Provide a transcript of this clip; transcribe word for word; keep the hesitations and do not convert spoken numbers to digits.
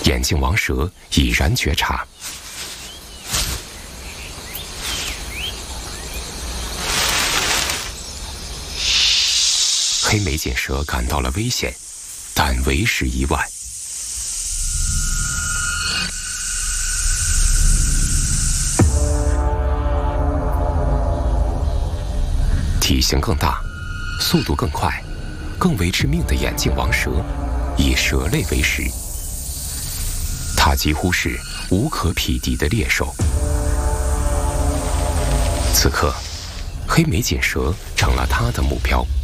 眼镜王蛇已然觉察。黑眉锦蛇感到了危险，但为时已晚。体型更大，速度更快，更为致命的眼镜王蛇，以蛇类为食。它几乎是无可匹敌的猎手。此刻，黑眉锦蛇成了它的目标。